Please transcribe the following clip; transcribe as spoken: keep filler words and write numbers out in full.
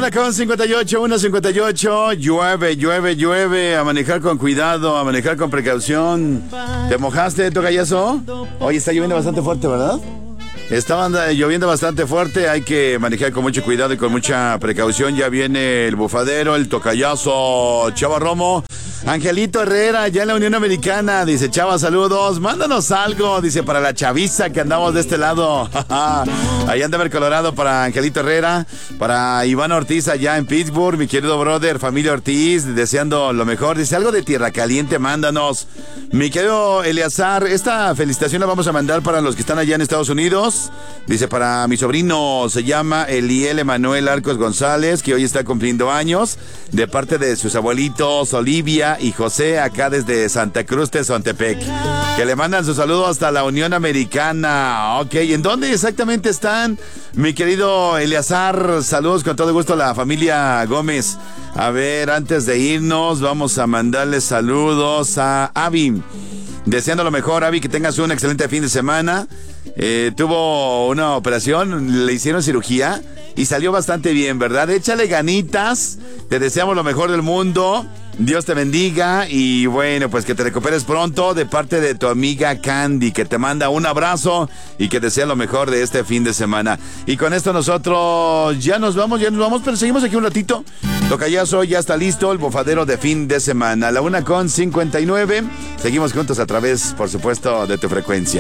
una con cincuenta y ocho, una cincuenta y ocho. Llueve, llueve, llueve. A manejar con cuidado, a manejar con precaución. ¿Te mojaste, tocayazo? Hoy está lloviendo bastante fuerte, ¿verdad? Estaba lloviendo bastante fuerte. Hay que manejar con mucho cuidado y con mucha precaución. Ya viene el bufadero, el tocayazo, Chava Romo. Angelito Herrera, ya en la Unión Americana. Dice, Chava, saludos. Mándanos algo, dice, para la chaviza que andamos de este lado. Allá en Denver, Colorado, para Angelito Herrera. Para Iván Ortiz, allá en Pittsburgh. Mi querido brother, familia Ortiz, deseando lo mejor. Dice, algo de Tierra Caliente, mándanos. Mi querido Eleazar, esta felicitación la vamos a mandar para los que están allá en Estados Unidos. Dice, para mi sobrino, se llama Eliel Emanuel Arcos González, que hoy está cumpliendo años, de parte de sus abuelitos Olivia y José, acá desde Santa Cruz de Zontepec, que le mandan su saludo hasta la Unión Americana. Ok, ¿en dónde exactamente están, mi querido Eleazar? Saludos con todo gusto a la familia Gómez. A ver, antes de irnos, vamos a mandarle saludos a Avi, deseando lo mejor, Avi, que tengas un excelente fin de semana. Eh, tuvo una operación, le hicieron cirugía y salió bastante bien, ¿verdad? Échale ganitas, te deseamos lo mejor del mundo. Dios te bendiga y bueno, pues que te recuperes pronto, de parte de tu amiga Candy, que te manda un abrazo y que desea lo mejor de este fin de semana. Y con esto nosotros ya nos vamos, ya nos vamos, pero seguimos aquí un ratito. Tocayazo, ya está listo el bufadero de fin de semana. La una con cincuenta y nueve. Seguimos juntos a través, por supuesto, de tu frecuencia.